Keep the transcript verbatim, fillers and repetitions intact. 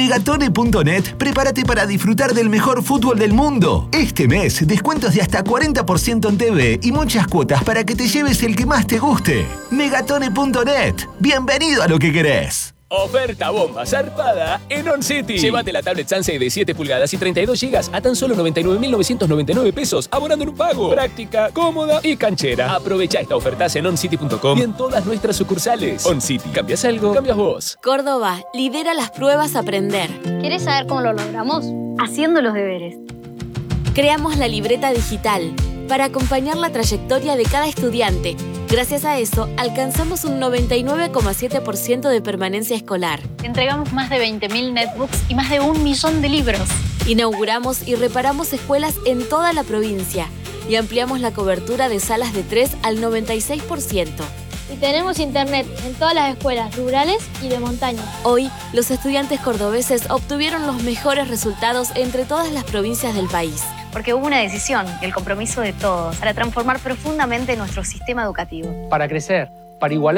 Megatone punto net, prepárate para disfrutar del mejor fútbol del mundo. Este mes, descuentos de hasta cuarenta por ciento en T V y muchas cuotas para que te lleves el que más te guste. Megatone punto net. Bienvenido a lo que querés. Oferta bomba zarpada en On City. Llévate la tablet Sansei de siete pulgadas y treinta y dos gigas a tan solo noventa y nueve mil novecientos noventa y nueve pesos, abonando en un pago. Práctica, cómoda y canchera. Aprovecha esta oferta en on city punto com y en todas nuestras sucursales. On City. ¿Cambias algo? Cambias vos. Córdoba lidera las pruebas Aprender. ¿Querés saber cómo lo logramos? Haciendo los deberes. Creamos la libreta digital para acompañar la trayectoria de cada estudiante. Gracias a eso, alcanzamos un noventa y nueve coma siete por ciento de permanencia escolar. Entregamos más de veinte mil netbooks y más de un millón de libros. Inauguramos y reparamos escuelas en toda la provincia y ampliamos la cobertura de salas de tres al noventa y seis por ciento. Y tenemos internet en todas las escuelas rurales y de montaña. Hoy, los estudiantes cordobeses obtuvieron los mejores resultados entre todas las provincias del país. Porque hubo una decisión y el compromiso de todos para transformar profundamente nuestro sistema educativo. Para crecer, para igualar.